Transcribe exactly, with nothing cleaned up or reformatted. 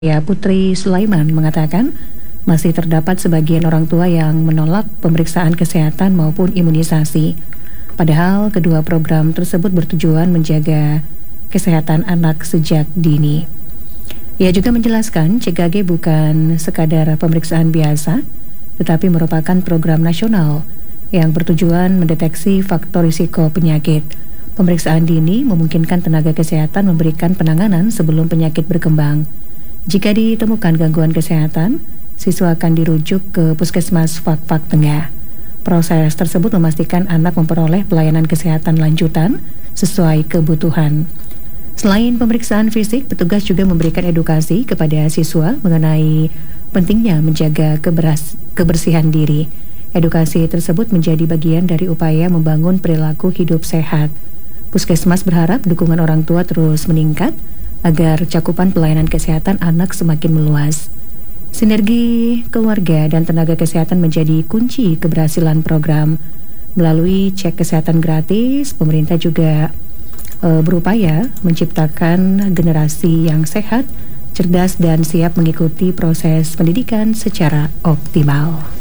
Ya, Putri Sulaiman mengatakan masih terdapat sebagian orang tua yang menolak pemeriksaan kesehatan maupun imunisasi. Padahal kedua program tersebut bertujuan menjaga kesehatan anak sejak dini. Ia juga menjelaskan C K G bukan sekadar pemeriksaan biasa, tetapi merupakan program nasional yang bertujuan mendeteksi faktor risiko penyakit. Pemeriksaan dini memungkinkan tenaga kesehatan memberikan penanganan sebelum penyakit berkembang. Jika ditemukan gangguan kesehatan, siswa akan dirujuk ke Puskesmas Fak-Fak Tengah. Proses tersebut memastikan anak memperoleh pelayanan kesehatan lanjutan sesuai kebutuhan. Selain pemeriksaan fisik, petugas juga memberikan edukasi kepada siswa mengenai pentingnya menjaga keberas- kebersihan diri. Edukasi tersebut menjadi bagian dari upaya membangun perilaku hidup sehat. Puskesmas berharap dukungan orang tua terus meningkat agar cakupan pelayanan kesehatan anak semakin meluas. Sinergi keluarga dan tenaga kesehatan menjadi kunci keberhasilan program. Melalui cek kesehatan gratis, pemerintah juga e, berupaya menciptakan generasi yang sehat, cerdas dan siap mengikuti proses pendidikan secara optimal.